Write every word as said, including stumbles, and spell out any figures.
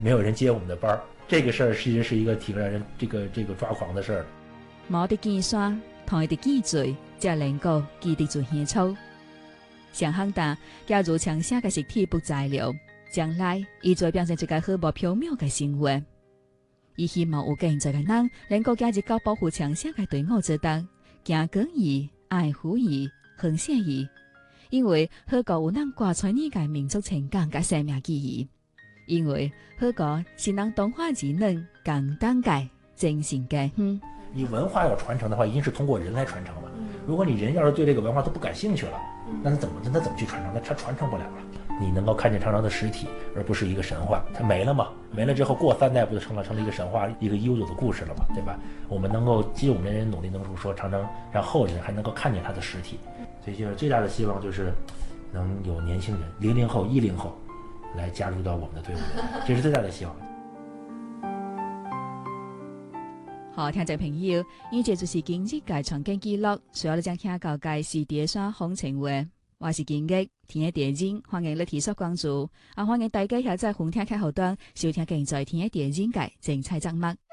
没有人接我们的班，这个事儿其实是一个挺让人这个这个抓狂的事儿。 冇得建山，台得建罪，才能夠記得做獻粗。上行大，假如強寫嘅實體不材料，將來伊就會變成一個虛無縹緲嘅生活。伊希望有現在嘅人能夠加入到保護強寫嘅隊伍之中，行講義、愛護義、奉獻義，因為好過有人掛出你嘅民族情感嘅生命記憶。因為好過是人動化技能更當嘅精神嘅哼。 你文化要傳承的話，一定是通過人來傳承嘛。如果你人要是對這個文化都不感興趣了，那他怎麼那怎麼去傳承？那他傳承不了了。你能夠看見長城的實體，而不是一個神話，它沒了嘛？沒了之後，過三代不就成了成了一個神話，一個悠久的故事了嘛？對吧？我們能夠，其實我們人努力能夠說長城，讓後人還能夠看見它的實體。所以就是最大的希望就是能有年輕人，零零後、一零後來加入到我們的隊伍裡，這是最大的希望。 好，聽眾朋友，呢節就是今日嘅場景記錄，需要你將聽到嘅是第三風情話，我是今日聽嘅電影，歡迎你提出關注，啊歡迎大家喺在紅聽客戶端收聽現在聽嘅電影嘅精彩節目。